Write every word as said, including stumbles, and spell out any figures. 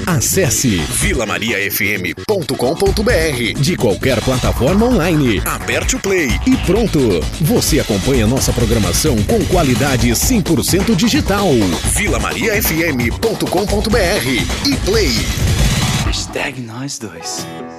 Acesse vila maria f m ponto com ponto b r de qualquer plataforma online. Aperte o play e pronto. Você acompanha nossa programação com qualidade cem por cento digital. vila maria f m ponto com ponto b r e play. Hashtag nós dois.